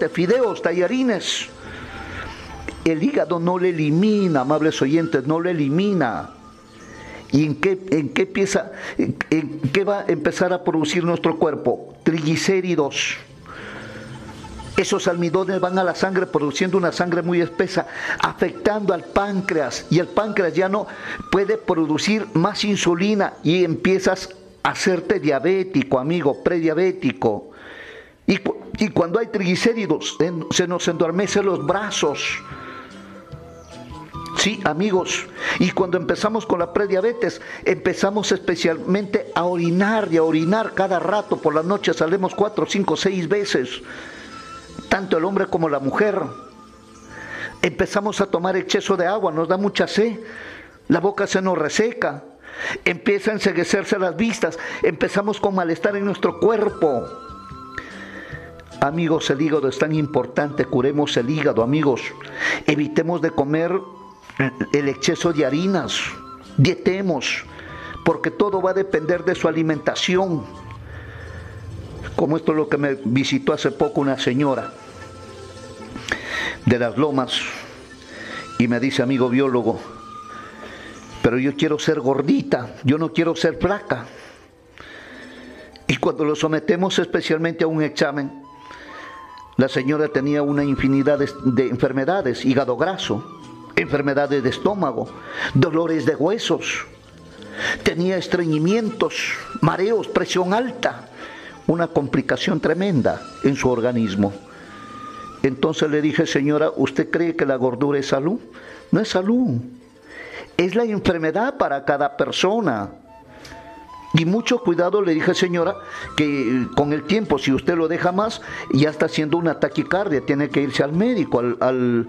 elote, fideos, tallarines. El hígado no le elimina, amables oyentes, no le elimina. ¿Y en qué va a empezar a producir nuestro cuerpo? Triglicéridos. Esos almidones van a la sangre produciendo una sangre muy espesa, afectando al páncreas, y el páncreas ya no puede producir más insulina y empiezas a hacerte diabético, amigo, prediabético. Y cuando hay triglicéridos, se nos endormecen los brazos. Sí, amigos, y cuando empezamos con la prediabetes, empezamos especialmente a orinar y a orinar cada rato. Por la noche salimos 4, 5, 6 veces, tanto el hombre como la mujer. Empezamos a tomar exceso de agua, nos da mucha sed, la boca se nos reseca, empieza a enceguecerse las vistas, empezamos con malestar en nuestro cuerpo. Amigos, el hígado es tan importante, curemos el hígado, amigos. Evitemos de comer el exceso de harinas, dietemos, porque todo va a depender de su alimentación. Como esto es lo que me visitó hace poco una señora de Las Lomas y me dice, amigo biólogo, pero yo quiero ser gordita, yo no quiero ser flaca. Y cuando lo sometemos especialmente a un examen, la señora tenía una infinidad de enfermedades: hígado graso, enfermedades de estómago, dolores de huesos, tenía estreñimientos, mareos, presión alta, una complicación tremenda en su organismo. Entonces le dije, señora, ¿usted cree que la gordura es salud? No es salud, es la enfermedad para cada persona. Y mucho cuidado, le dije, señora, que con el tiempo, si usted lo deja más, ya está haciendo una taquicardia, tiene que irse al médico, el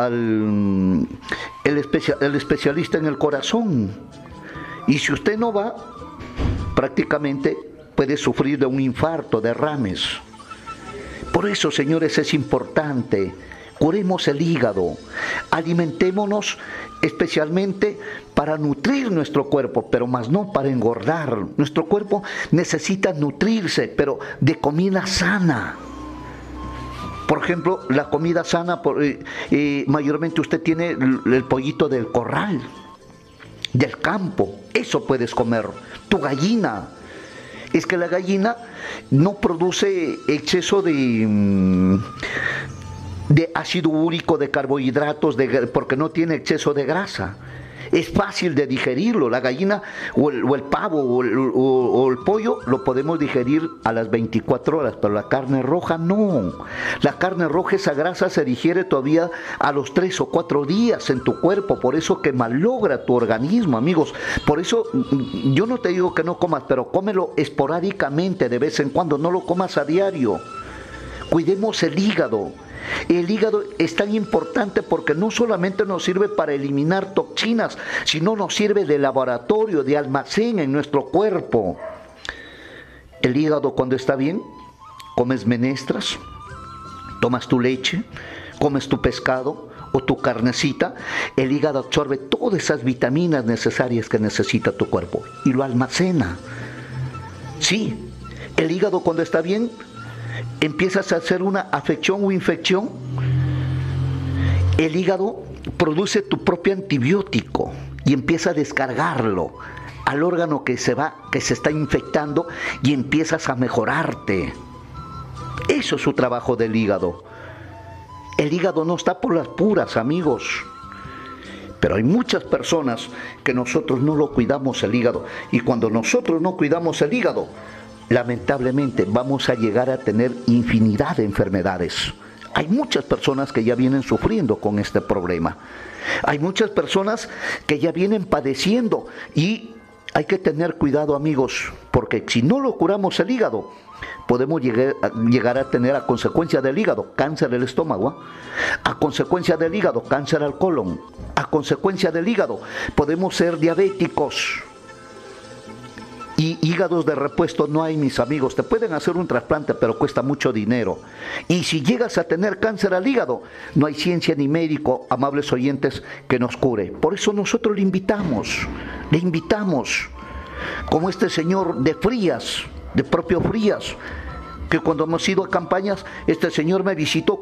especialista en el corazón. Y si usted no va, prácticamente puede sufrir de un infarto, derrames. Por eso, señores, es importante, curemos el hígado, alimentémonos especialmente para nutrir nuestro cuerpo, pero más no para engordar. Nuestro cuerpo necesita nutrirse, pero de comida sana. Por ejemplo, la comida sana, mayormente usted tiene el pollito del corral, del campo, eso puedes comer. Tu gallina, es que la gallina no produce exceso de ácido úrico, de carbohidratos, porque no tiene exceso de grasa. Es fácil de digerirlo. La gallina o el pavo o el pollo lo podemos digerir a las 24 horas, pero la carne roja no. La carne roja, esa grasa se digiere todavía a los 3 o 4 días en tu cuerpo, por eso que malogra tu organismo, amigos. Por eso yo no te digo que no comas, pero cómelo esporádicamente, de vez en cuando, no lo comas a diario. Cuidemos el hígado. El hígado es tan importante porque no solamente nos sirve para eliminar toxinas, sino nos sirve de laboratorio, de almacén en nuestro cuerpo. El hígado, cuando está bien, comes menestras, tomas tu leche, comes tu pescado o tu carnecita, el hígado absorbe todas esas vitaminas necesarias que necesita tu cuerpo y lo almacena. Sí, el hígado, cuando está bien, empiezas a hacer una afección o infección, el hígado produce tu propio antibiótico y empieza a descargarlo al órgano que se está infectando y empiezas a mejorarte. Eso es su trabajo del hígado. El hígado no está por las puras, amigos. Pero hay muchas personas que nosotros no lo cuidamos el hígado, y cuando nosotros no cuidamos el hígado, lamentablemente vamos a llegar a tener infinidad de enfermedades. Hay muchas personas que ya vienen sufriendo con este problema. Hay muchas personas que ya vienen padeciendo y hay que tener cuidado, amigos, porque si no lo curamos el hígado, podemos llegar a tener, a consecuencia del hígado, cáncer del estómago, a consecuencia del hígado, cáncer al colon, a consecuencia del hígado, podemos ser diabéticos. Y hígados de repuesto no hay, mis amigos. Te pueden hacer un trasplante, pero cuesta mucho dinero. Y si llegas a tener cáncer al hígado, no hay ciencia ni médico, amables oyentes, que nos cure. Por eso nosotros le invitamos, como este señor de Frías, de propio Frías, que cuando hemos ido a campañas, este señor me visitó